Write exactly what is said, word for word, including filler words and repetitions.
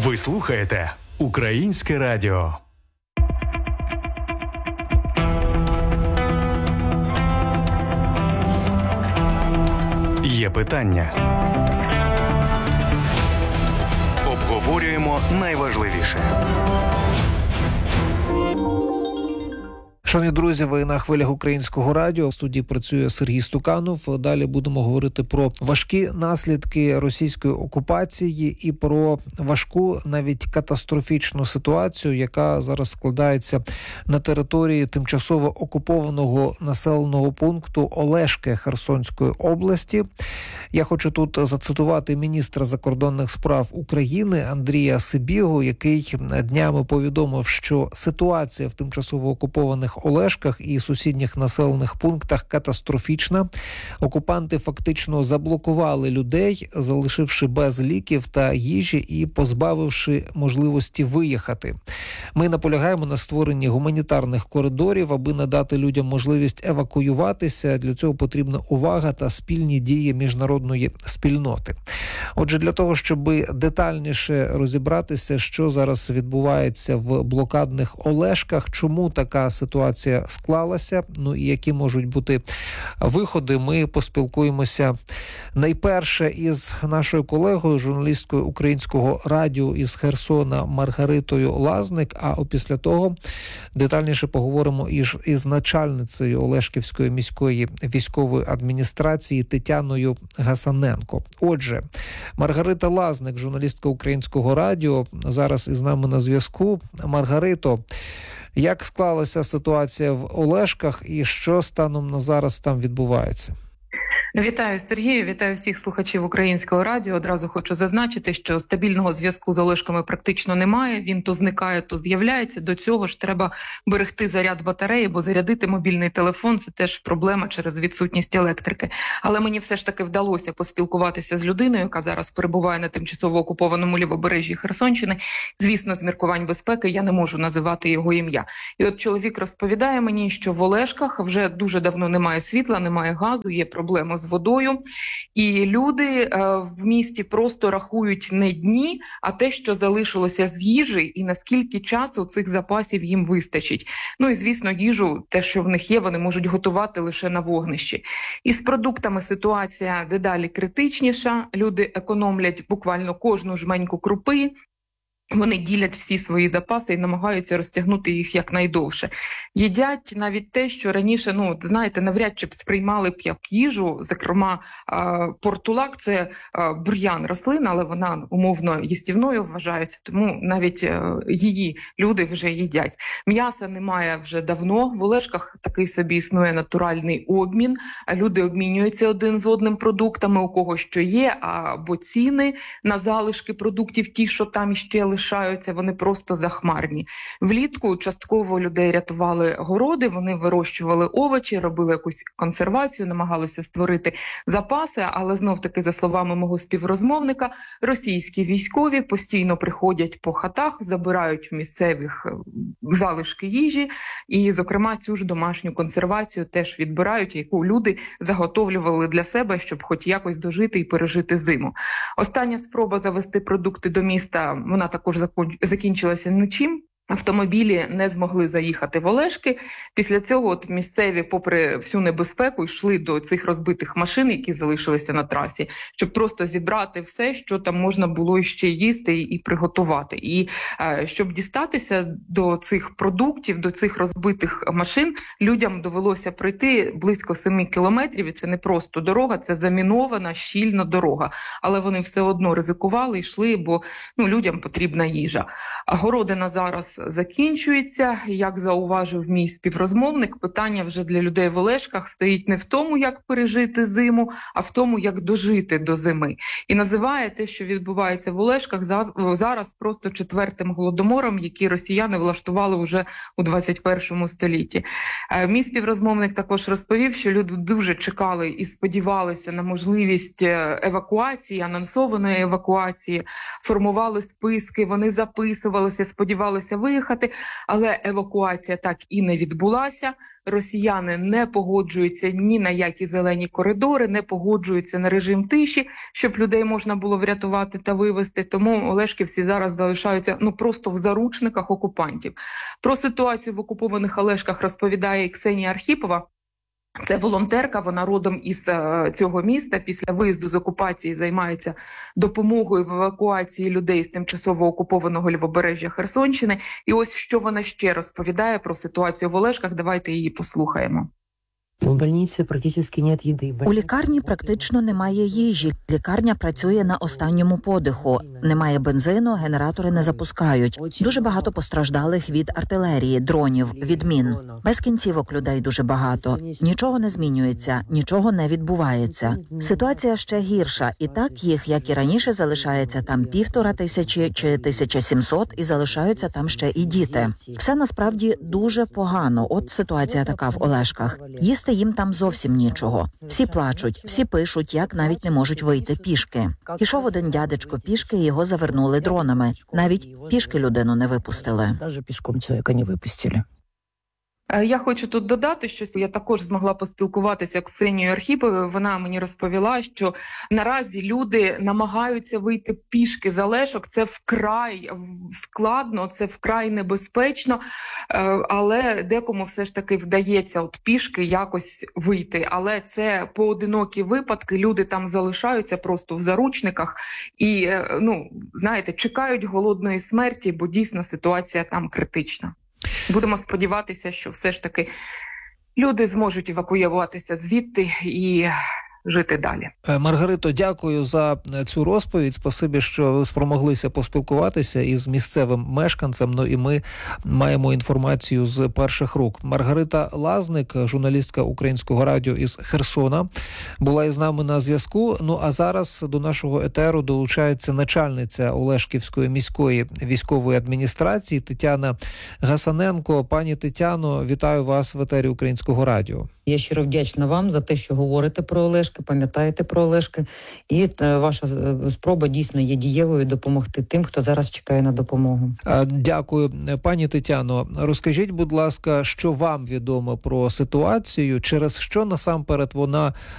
Ви слухаєте Українське радіо. Є питання. Обговорюємо найважливіше. Шановні друзі, ви на хвилях Українського радіо. В студії працює Сергій Стуканов. Далі будемо говорити про важкі наслідки російської окупації і про важку, навіть катастрофічну ситуацію, яка зараз складається на території тимчасово окупованого населеного пункту Олешки Херсонської області. Я хочу тут зацитувати міністра закордонних справ України Андрія Сибігу, який днями повідомив, що ситуація в тимчасово окупованих Олешках і сусідніх населених пунктах катастрофічна. Окупанти фактично заблокували людей, залишивши без ліків та їжі і позбавивши можливості виїхати. Ми наполягаємо на створенні гуманітарних коридорів, аби надати людям можливість евакуюватися. Для цього потрібна увага та спільні дії міжнародної спільноти. Отже, для того, щоб детальніше розібратися, що зараз відбувається в блокадних Олешках, чому така ситуація склалася, ну і які можуть бути виходи, ми поспілкуємося найперше із нашою колегою, журналісткою Українського радіо із Херсона Маргаритою Лазник, а опісля того детальніше поговоримо із, із начальницею Олешківської міської військової адміністрації Тетяною Гасаненко. Отже, Маргарита Лазник, журналістка Українського радіо, зараз із нами на зв'язку. Маргарито, як склалася ситуація в Олешках і що станом на зараз там відбувається? Вітаю, Сергію, вітаю всіх слухачів Українського радіо. Одразу хочу зазначити, що стабільного зв'язку з Олешками практично немає. Він то зникає, то з'являється. До цього ж треба берегти заряд батареї, бо зарядити мобільний телефон – це теж проблема через відсутність електрики. Але мені все ж таки вдалося поспілкуватися з людиною, яка зараз перебуває на тимчасово окупованому лівобережжі Херсонщини. Звісно, з міркувань безпеки я не можу називати його ім'я. І от чоловік розповідає мені, що в Олешках вже дуже давно немає світла, немає газу, є проблеми з водою, і люди е, в місті просто рахують не дні, а те, що залишилося з їжі, і наскільки часу цих запасів їм вистачить. Ну і, звісно, їжу, те, що в них є, вони можуть готувати лише на вогнищі. І з продуктами ситуація дедалі критичніша, люди економлять буквально кожну жменьку крупи, вони ділять всі свої запаси і намагаються розтягнути їх якнайдовше. Їдять навіть те, що раніше, ну, знаєте, навряд чи б сприймали б як їжу. Зокрема, портулак – це бур'ян рослина, але вона умовно їстівною вважається, тому навіть її люди вже їдять. М'яса немає вже давно. В Олешках такий собі існує натуральний обмін. Люди обмінюються один з одним продуктами, у кого що є, або ціни на залишки продуктів, ті, що там іще лишаються, вони просто захмарні. Влітку частково людей рятували городи, вони вирощували овочі, робили якусь консервацію, намагалися створити запаси, але знов-таки, за словами мого співрозмовника, російські військові постійно приходять по хатах, забирають в місцевих залишки їжі і, зокрема, цю ж домашню консервацію теж відбирають, яку люди заготовлювали для себе, щоб хоч якось дожити і пережити зиму. Остання спроба завести продукти до міста, вона також закінчилася нічим. Автомобілі не змогли заїхати в Олешки. Після цього от місцеві, попри всю небезпеку, йшли до цих розбитих машин, які залишилися на трасі, щоб просто зібрати все, що там можна було ще їсти і приготувати. І е, щоб дістатися до цих продуктів, до цих розбитих машин, людям довелося пройти близько семи кілометрів. І це не просто дорога, це замінована щільно дорога. Але вони все одно ризикували, йшли, бо ну, людям потрібна їжа. А Городина зараз закінчується. Як зауважив мій співрозмовник, питання вже для людей в Олешках стоїть не в тому, як пережити зиму, а в тому, як дожити до зими. І називає те, що відбувається в Олешках, зараз просто четвертим голодомором, який росіяни влаштували вже у двадцять першому столітті. Мій співрозмовник також розповів, що люди дуже чекали і сподівалися на можливість евакуації, анонсованої евакуації, формували списки, вони записувалися, сподівалися виїхати, але евакуація так і не відбулася. Росіяни не погоджуються ні на які зелені коридори, не погоджуються на режим тиші, щоб людей можна було врятувати та вивезти. Тому олешківці зараз залишаються ну просто в заручниках окупантів. Про ситуацію в окупованих Олешках розповідає Ксенія Архіпова. Це волонтерка, вона родом із е, цього міста. Після виїзду з окупації займається допомогою в евакуації людей з тимчасово окупованого Лівобережжя Херсонщини. І ось що вона ще розповідає про ситуацію в Олешках. Давайте її послухаємо. У больниці практично нет їди. У лікарні практично немає їжі. Лікарня працює на останньому подиху. Немає бензину, генератори не запускають. Дуже багато постраждалих від артилерії, дронів, від мін. Без кінцівок людей дуже багато. Нічого не змінюється, нічого не відбувається. Ситуація ще гірша. І так їх, як і раніше, залишається там півтора тисячі чи тисяча сімсот, і залишаються там ще і діти. Все насправді дуже погано. От ситуація така в Олешках. Їсти їм там зовсім нічого. Всі плачуть, всі пишуть, як навіть не можуть вийти пішки. Ішов один дядечко пішки, і його завернули дронами. Навіть пішки людину не випустили. Навіть пішком чоловіка не випустили. Я хочу тут додати, що я також змогла поспілкуватися з Ксенією Архіповою. Вона мені розповіла, що наразі люди намагаються вийти пішки з Олешок. Це вкрай складно, це вкрай небезпечно, але декому все ж таки вдається от пішки якось вийти. Але це поодинокі випадки, люди там залишаються просто в заручниках і, ну, знаєте, чекають голодної смерті, бо дійсно ситуація там критична. Будемо сподіватися, що все ж таки люди зможуть евакуюватися звідти і жити далі. Маргарито, дякую за цю розповідь. Спасибі, що ви спромоглися поспілкуватися із місцевим мешканцем. Ну і ми маємо інформацію з перших рук. Маргарита Лазник, журналістка Українського радіо із Херсона, була із нами на зв'язку. Ну а зараз до нашого етеру долучається начальниця Олешківської міської військової адміністрації Тетяна Гасаненко. Пані Тетяно, вітаю вас в етері Українського радіо. Я щиро вдячна вам за те, що говорите про Олешки, пам'ятаєте про Олешки. І ваша спроба дійсно є дієвою допомогти тим, хто зараз чекає на допомогу. Дякую. Пані Тетяно, розкажіть, будь ласка, що вам відомо про ситуацію, через що насамперед вона